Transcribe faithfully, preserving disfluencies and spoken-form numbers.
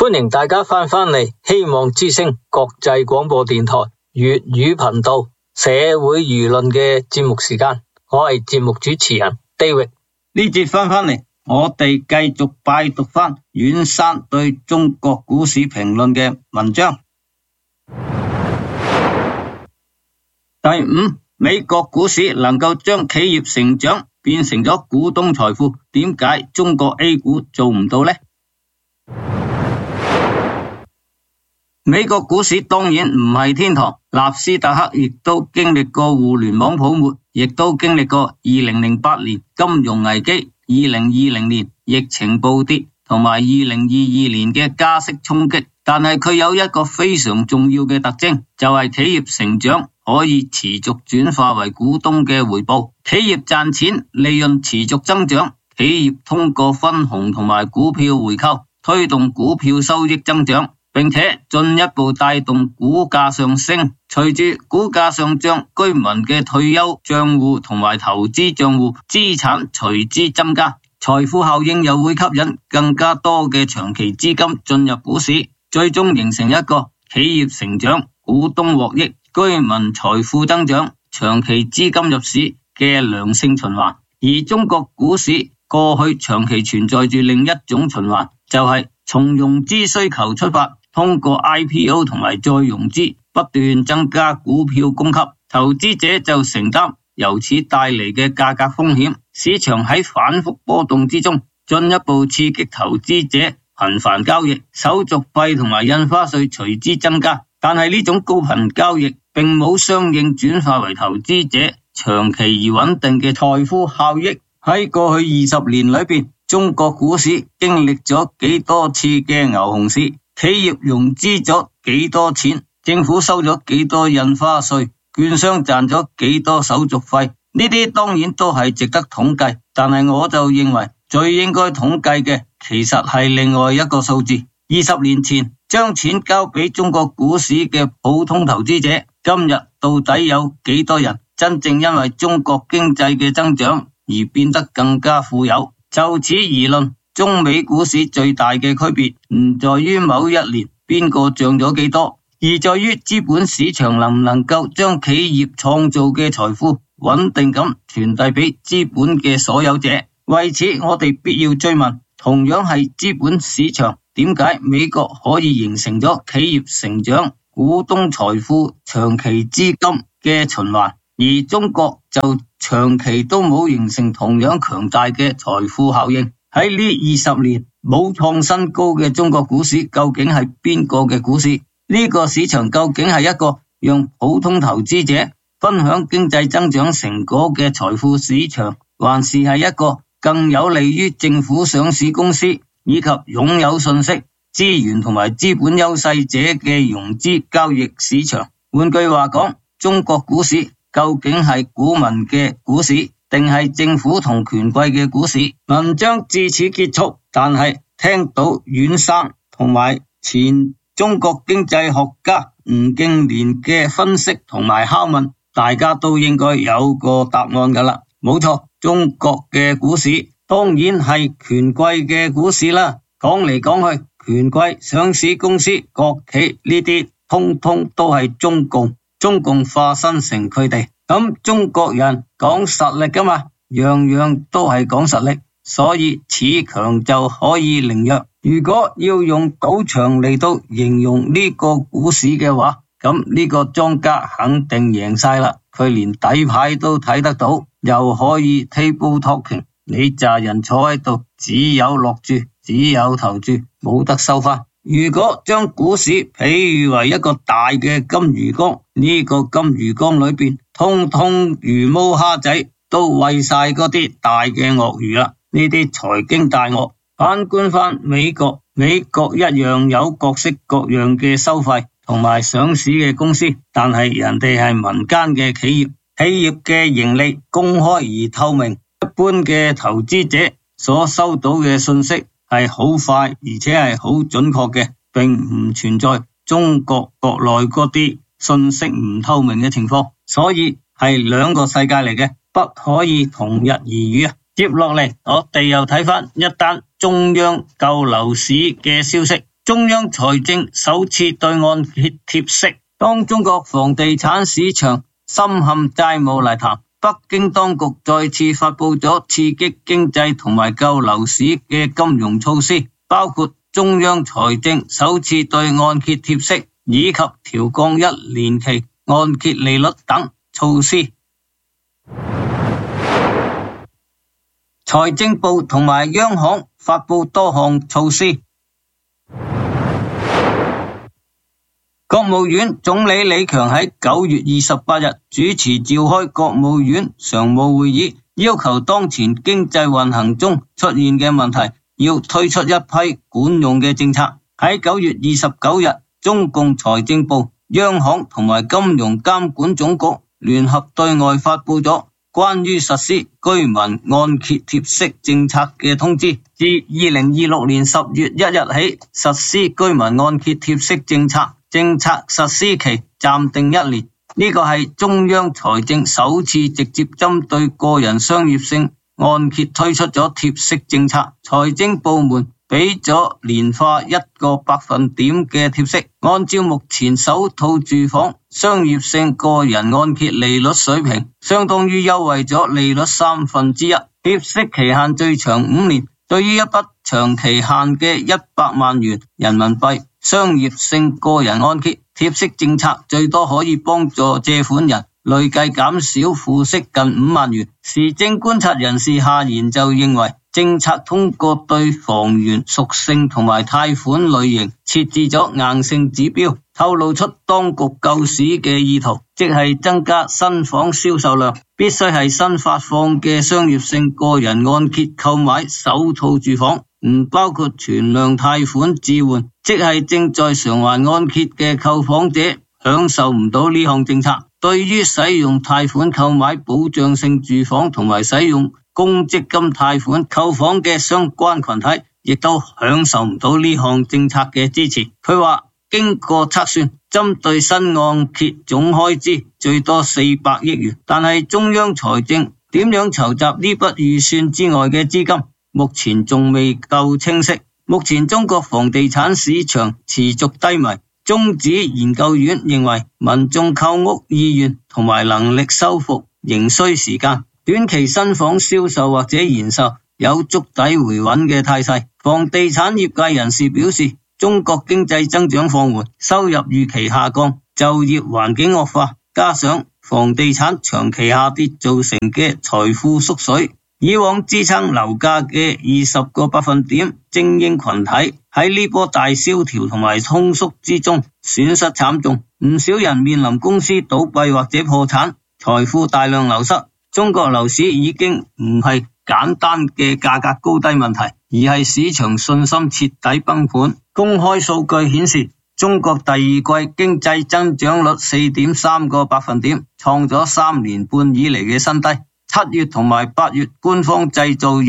歡迎大家翻返嚟希望之聲國際廣播電台粵語頻道社會輿論嘅節目時間，我係節目主持人 David。 呢節翻返嚟，我哋繼續拜讀翻阮山對中國股市評論嘅文章。第五，美國股市能夠將企業成長變成咗股東財富，點解中國 A 股做唔到呢？美國股市當然唔係天堂，納斯達克亦都經歷過互聯網泡沫，亦都經歷過二零零八年金融危機、二零二零年疫情暴跌同埋二零二二年嘅加息衝擊。但係佢有一個非常重要嘅特徵，就係企業成長可以持續轉化為股東嘅回報，企業賺錢，利潤持續增長，企業通過分紅同埋股票回購推動股票收益增長，並且進一步帶動股價上升。隨住股價上漲，居民嘅退休賬戶同埋投資賬戶資產隨之增加，財富效應又會吸引更加多嘅長期資金進入股市，最終形成一個企業成長、股東獲益、居民財富增長、長期資金入市嘅良性循環。而中國股市過去長期存在住另一種循環，就係從融資需求出發，通過 I P O 同埋再融資不斷增加股票供給，投資者就承擔由此帶嚟嘅價格風險。市場喺反覆波動之中，進一步刺激投資者頻繁交易，手續費同埋印花稅隨之增加。但係呢種高頻交易並冇相應轉化為投資者長期而穩定嘅財富效益。喺過去二十年裏邊，中國股市經歷咗幾多次嘅牛熊市，企業融資咗幾多錢，政府收咗幾多印花稅，券商賺咗幾多手續費，呢啲當然都係值得統計。但係我就認為最應該統計嘅其實係另外一個數字。二十年前將錢交俾中國股市嘅普通投資者，今日到底有幾多人真正因為中國經濟嘅增長而變得更加富有？就此而論，中美股市最大嘅區別唔在於某一年邊個漲咗幾多，而在於資本市場能唔能夠將企業創造嘅財富穩定咁傳遞俾資本嘅所有者。為此，我哋必要追問，同樣係資本市場，點解美國可以形成咗企業成長、股東財富、長期資金嘅循環，而中國就長期都冇形成同樣強大嘅財富效應？喺呢二十年冇創新高嘅中國股市，究竟係邊個嘅股市？呢個市場究竟係一個讓普通投資者分享經濟增長成果嘅財富市場，還是係一個更有利於政府上市公司以及擁有信息、資源同埋資本優勢者嘅融資交易市場？換句話講，中國股市究竟係股民嘅股市，定係政府同權貴嘅股市？文章至此結束，但係聽到阮生同埋前中國經濟學家吳敬璉嘅分析同埋拷問，大家都應該有個答案噶啦。冇錯，中國嘅股市當然係權貴嘅股市啦。講嚟講去，權貴、上市公司、國企呢啲通通都係中共，中共化身成佢哋。咁中國人講實力噶嘛，樣樣都係講實力，所以恃強就可以凌弱。如果要用賭場嚟到形容呢個股市嘅話，咁呢個莊家肯定贏晒啦。佢連底牌都睇得到，又可以 table talking， 你紮人坐喺度，只有落注，只有投注，冇得收翻。如果將股市譬喻為一個大嘅金魚缸，呢個金魚缸裏邊通通魚毛蝦仔都餵晒嗰啲大嘅鱷魚啦，呢啲財經大鱷。反觀翻美國，美國一樣有各式各樣嘅收費同埋上市嘅公司，但係人哋係民間嘅企業，企業嘅盈利公開而透明，一般嘅投資者所收到嘅信息係好快而且係好準確嘅，並唔存在中國國內嗰啲信息唔透明嘅情況，所以係兩個世界嚟嘅，不可以同日而語啊！接落嚟，我哋又睇翻一單中央救樓市嘅消息。 中央財政首次對按揭貼息。當中國房地產市場深陷債務泥潭，北京當局再次發布咗刺激經濟同埋救樓市嘅金融措施，包括中央財政首次對按揭貼息以及調降一年期按揭利率等措施。財政部同埋央行發布多項措施。國務院總理李強喺九月二十八日主持召開國務院常務會議，要求當前經濟運行中出現嘅問題，要推出一批管用嘅政策。喺九月二十九日，中共財政部、央行同埋金融監管總局聯合對外發布咗關於實施居民按揭貼息政策嘅通知，自二零二六年十月一日起實施居民按揭貼息政策。政策實施期暫定一年，呢個係中央財政首次直接針對個人商業性按揭推出咗貼息政策。財政部門俾咗年化一個百分點嘅貼息，按照目前首套住房商業性個人按揭利率水平，相當於優惠咗利率三分之一。貼息期限最長五年，對於一筆長期限嘅一百萬元人民幣商業性個人按揭，貼息政策最多可以幫助借款人累計減少付息近五萬元。時政觀察人士夏言就認為，政策通過對房源屬性同埋貸款類型設置咗硬性指標，透露出當局救市嘅意圖，即係增加新房銷售量，必須係新發放嘅商業性個人按揭購買首套住房，唔包括存量貸款置換，即係正在償還按揭嘅購房者享受唔到呢項政策。對於使用貸款購買保障性住房同埋使用公積金貸款購房嘅相關群體，亦都享受唔到呢項政策嘅支持。佢話經過測算，針對新按揭總開支最多四百億元，但係中央財政點樣籌集呢筆預算之外嘅資金，目前仲未夠清晰。目前中國房地產市場持續低迷，中指研究院認為民眾購屋意願同埋能力修復仍需時間，短期新房銷售或者延售有築底回穩嘅態勢。房地產業界人士表示，中國經濟增長放緩，收入預期下降，就業環境惡化，加上房地產長期下跌造成嘅財富縮水，以往支撐樓價嘅二十個百分點精英群體喺呢波大蕭條同埋通縮之中損失慘重，唔少人面臨公司倒閉或者破產，財富大量流失。中國樓市已經唔係簡單嘅價格高低問題，而係市場信心徹底崩盤。公開數據顯示，中國第二季經濟增長率 四點三 個百分點，創咗三年半以嚟嘅新低。七月同埋八月官方製造業